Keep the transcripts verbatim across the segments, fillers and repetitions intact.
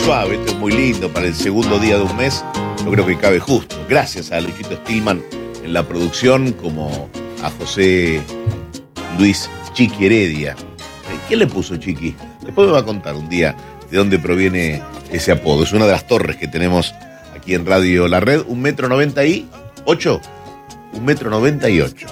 suave, esto es muy lindo para el segundo día de un mes, yo creo que cabe justo. Gracias a Luchito Stillman en la producción, como a José Luis Chiqui Heredia. ¿Quién le puso Chiqui? Después me va a contar un día de dónde proviene ese apodo. Es una de las torres que tenemos aquí en Radio La Red, un metro noventa y ocho. Un metro noventa y ocho.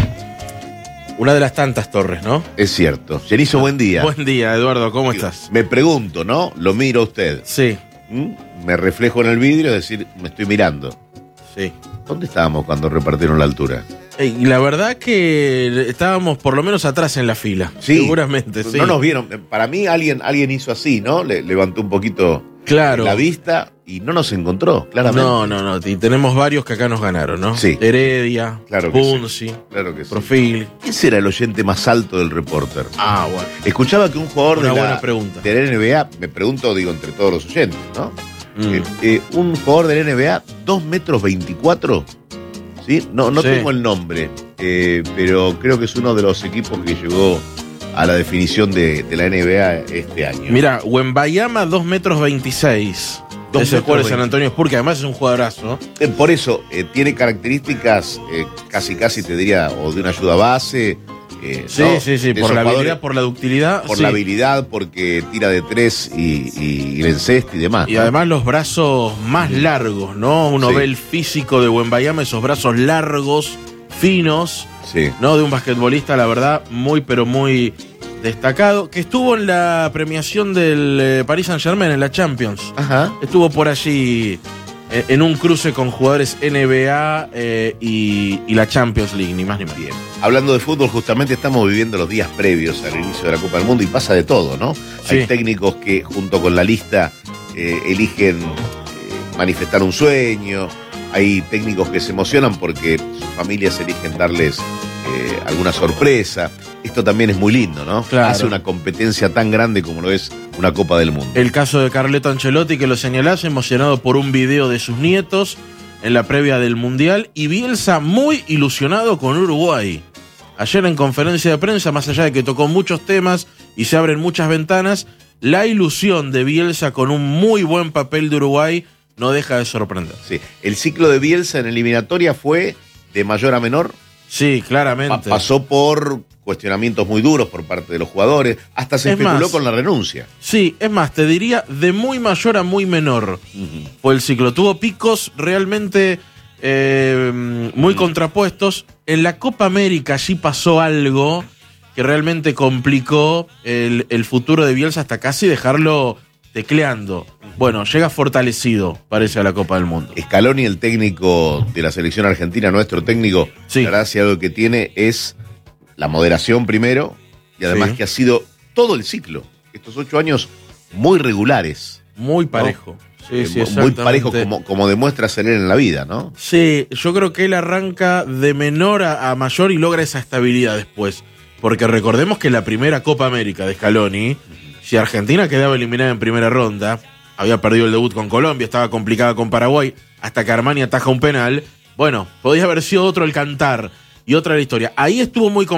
Una de las tantas torres, ¿no? Es cierto. Yerizo, buen día. Buen día, Eduardo, ¿cómo estás? Me pregunto, ¿no? Lo miro a usted. Sí. ¿Mm? Me reflejo en el vidrio, es decir, me estoy mirando. Sí. ¿Dónde estábamos cuando repartieron la altura? Y la verdad que estábamos por lo menos atrás en la fila. Sí. Seguramente, sí. No nos vieron. Para mí alguien, alguien hizo así, ¿no? Le, levantó un poquito claro. la vista y no nos encontró, claramente. No, no, no. Y tenemos varios que acá nos ganaron, ¿no? Sí. Heredia, Claro que Punzi, sí. Claro que sí. Profil. ¿Quién será el oyente más alto del reporter? Ah, bueno. Escuchaba que un jugador Una de la, buena pregunta. de la N B A, me pregunto, digo, entre todos los oyentes, ¿no? Mm. Eh, eh, un jugador de la N B A, dos metros veinticuatro, ¿sí? No, no Sí. tengo el nombre, eh, pero creo que es uno de los equipos que llegó a la definición de, de la N B A este año. Mira, Wembayama, dos metros veintiséis. Dos Es el metros jugador de San veinte. Antonio Spurs, que además es un jugadorazo. Eh, por eso, eh, tiene características eh, casi, casi te diría, o de una ayuda base. eh, Sí, ¿no? sí, sí. De Por esos la jugadores, habilidad, por la ductilidad. por sí. la habilidad, porque tira de tres y, y, y le encesta y demás. Y ¿no? además los brazos más largos, ¿no? Uno Sí. ve el físico de Wembayama, esos brazos largos, finos, Sí. ¿no? De un basquetbolista, la verdad, muy, pero muy destacado, que estuvo en la premiación del eh, Paris Saint-Germain en la Champions. Ajá. Estuvo por allí eh, en un cruce con jugadores N B A eh, y, y la Champions League, ni más ni menos. Bien. Hablando de fútbol, justamente estamos viviendo los días previos al inicio de la Copa del Mundo y pasa de todo, ¿no? Sí. Hay técnicos que junto con la lista eh, eligen eh, manifestar un sueño, hay técnicos que se emocionan porque sus familias eligen darles eh, alguna sorpresa. Esto también es muy lindo, ¿no? Claro. Hace una competencia tan grande como lo es una Copa del Mundo. El caso de Carleto Ancelotti, que lo señalás, emocionado por un video de sus nietos en la previa del Mundial, y Bielsa muy ilusionado con Uruguay. Ayer en conferencia de prensa, más allá de que tocó muchos temas y se abren muchas ventanas, la ilusión de Bielsa con un muy buen papel de Uruguay no deja de sorprender. Sí. El ciclo de Bielsa en eliminatoria fue de mayor a menor. Sí, Pa- claramente. pasó por cuestionamientos muy duros por parte de los jugadores, hasta se Es especuló más, con la renuncia. Sí, es más, te diría de muy mayor a muy menor. Fue el ciclo. Tuvo picos realmente eh, muy contrapuestos. En la Copa América allí pasó algo que realmente complicó el, el futuro de Bielsa hasta casi dejarlo tecleando. Bueno, llega fortalecido, parece, a la Copa del Mundo. Scaloni, el técnico de la selección argentina, nuestro técnico, Sí. la gracia algo que tiene es la moderación primero, y además Sí. que ha sido todo el ciclo, estos ocho años muy regulares. Muy parejo. Sí, Eh, sí, muy exactamente. parejo como, como demuestra ser él en la vida, ¿no? Sí, yo creo que él arranca de menor a, a mayor y logra esa estabilidad después. Porque recordemos que la primera Copa América de Scaloni, si Argentina quedaba eliminada en primera ronda, había perdido el debut con Colombia, estaba complicada con Paraguay, hasta que Armani ataja un penal, bueno, podía haber sido otro el cantar y otra la historia. Ahí estuvo muy complicado.